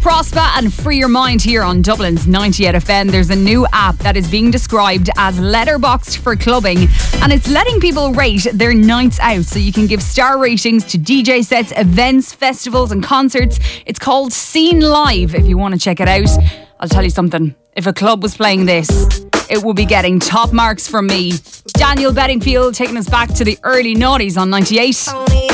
Prosper and free your mind here on Dublin's 98 FM. There's a new app that is being described as Letterboxd for clubbing, and it's letting people rate their nights out, so you can give star ratings to DJ sets, events, festivals and concerts. It's called Scene Live if you want to check it out. I'll tell you something, if a club was playing this, it would be getting top marks from me. Daniel Bedingfield taking us back to the early noughties on 98.